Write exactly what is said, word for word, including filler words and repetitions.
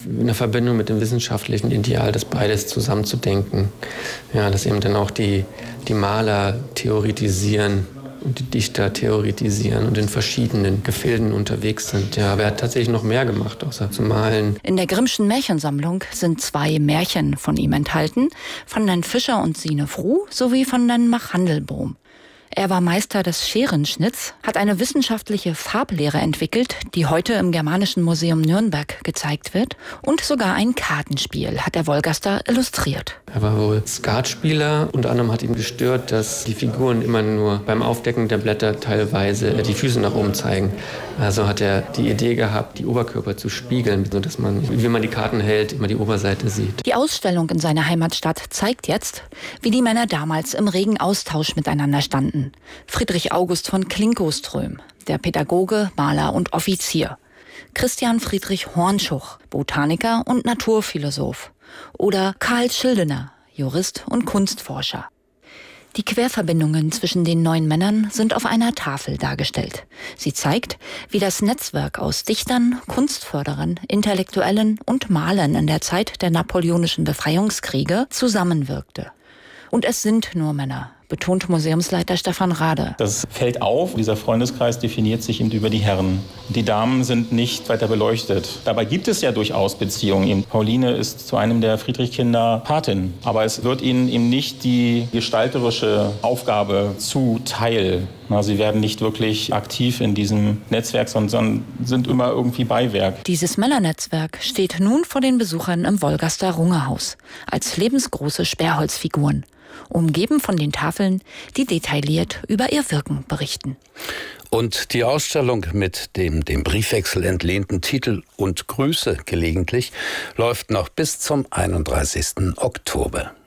eine Verbindung mit dem wissenschaftlichen Ideal, das beides zusammenzudenken. Ja, dass eben dann auch die, die Maler theoretisieren und die Dichter theoretisieren und in verschiedenen Gefilden unterwegs sind. Ja, aber er hat tatsächlich noch mehr gemacht, außer zu malen. In der Grimmschen Märchensammlung sind zwei Märchen von ihm enthalten, von den Fischer und Sine Fruh sowie von den Machandelboom. Er war Meister des Scherenschnitts, hat eine wissenschaftliche Farblehre entwickelt, die heute im Germanischen Museum Nürnberg gezeigt wird, und sogar ein Kartenspiel hat der Wolgaster illustriert. Er war wohl Skatspieler. Unter anderem hat ihn gestört, dass die Figuren immer nur beim Aufdecken der Blätter teilweise die Füße nach oben zeigen. Also hat er die Idee gehabt, die Oberkörper zu spiegeln, sodass man, wie man die Karten hält, immer die Oberseite sieht. Die Ausstellung in seiner Heimatstadt zeigt jetzt, wie die Männer damals im regen Austausch miteinander standen. Friedrich August von Klinkoström, der Pädagoge, Maler und Offizier. Christian Friedrich Hornschuch, Botaniker und Naturphilosoph. Oder Karl Schildener, Jurist und Kunstforscher. Die Querverbindungen zwischen den neun Männern sind auf einer Tafel dargestellt. Sie zeigt, wie das Netzwerk aus Dichtern, Kunstförderern, Intellektuellen und Malern in der Zeit der napoleonischen Befreiungskriege zusammenwirkte. Und es sind nur Männer, betont Museumsleiter Stefan Rade. Das fällt auf. Dieser Freundeskreis definiert sich eben über die Herren. Die Damen sind nicht weiter beleuchtet. Dabei gibt es ja durchaus Beziehungen. Pauline ist zu einem der Friedrich-Kinder Patin. Aber es wird ihnen eben nicht die gestalterische Aufgabe zuteil. Sie werden nicht wirklich aktiv in diesem Netzwerk, sondern sind immer irgendwie Beiwerk. Dieses Männernetzwerk steht nun vor den Besuchern im Wolgaster Rungehaus als lebensgroße Sperrholzfiguren, umgeben von den Tafeln, die detailliert über ihr Wirken berichten. Und die Ausstellung mit dem dem Briefwechsel entlehnten Titel Und Grüße gelegentlich läuft noch bis zum einunddreißigsten Oktober.